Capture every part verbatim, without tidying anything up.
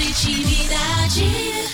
Positividade.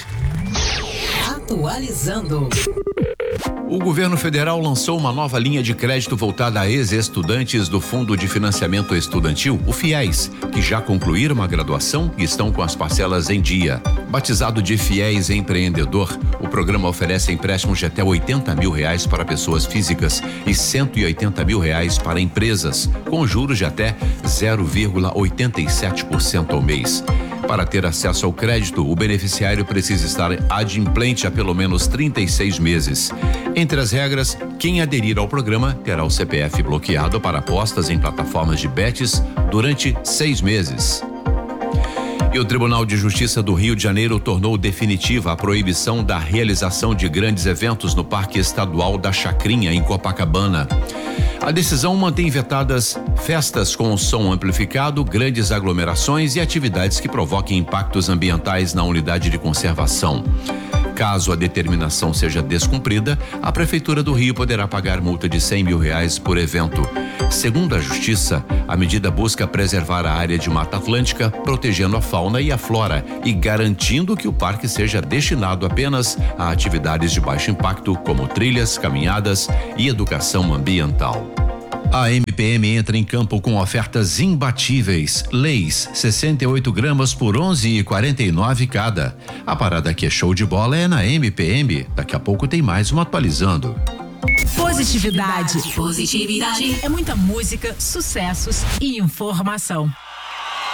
Atualizando. O governo federal lançou uma nova linha de crédito voltada a ex-estudantes do Fundo de Financiamento Estudantil, o FIES, que já concluíram a graduação e estão com as parcelas em dia. Batizado de FIES Empreendedor, o programa oferece empréstimos de até oitenta mil reais para pessoas físicas e cento e oitenta mil reais para empresas, com juros de até zero vírgula oitenta e sete por cento ao mês. Para ter acesso ao crédito, o beneficiário precisa estar adimplente há pelo menos trinta e seis meses. Entre as regras, quem aderir ao programa terá o C P F bloqueado para apostas em plataformas de bets durante seis meses. E o Tribunal de Justiça do Rio de Janeiro tornou definitiva a proibição da realização de grandes eventos no Parque Estadual da Chacrinha, em Copacabana. A decisão mantém vetadas festas com som amplificado, grandes aglomerações e atividades que provoquem impactos ambientais na unidade de conservação. Caso a determinação seja descumprida, a Prefeitura do Rio poderá pagar multa de cem mil reais por evento. Segundo a Justiça, a medida busca preservar a área de Mata Atlântica, protegendo a fauna e a flora e garantindo que o parque seja destinado apenas a atividades de baixo impacto, como trilhas, caminhadas e educação ambiental. A M P M entra em campo com ofertas imbatíveis. Leis, sessenta e oito gramas por onze e quarenta e nove cada. A parada que é show de bola é na M P M. Daqui a pouco tem mais uma atualizando. Positividade. Positividade. É muita música, sucessos e informação.